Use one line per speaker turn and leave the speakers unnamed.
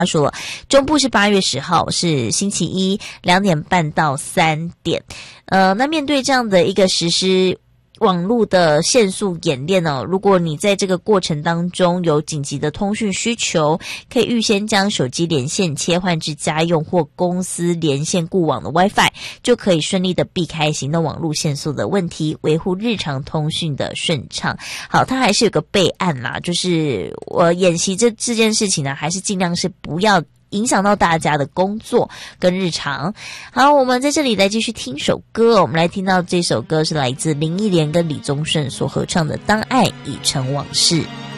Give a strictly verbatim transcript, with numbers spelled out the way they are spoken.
他说中部是八月十号是星期一两点半到三点，呃，那面对这样的一个实施网络的限速演练哦，如果你在这个过程当中有紧急的通讯需求，可以预先将手机连线切换至家用或公司连线固网的 WiFi， 就可以顺利的避开行动网络限速的问题，维护日常通讯的顺畅。好，它还是有个备案啦，就是我演习这这件事情呢，还是尽量是不要影响到大家的工作跟日常。好，我们在这里来继续听首歌，我们来听到这首歌是来自林忆莲跟李宗盛所合唱的《当爱已成往事》。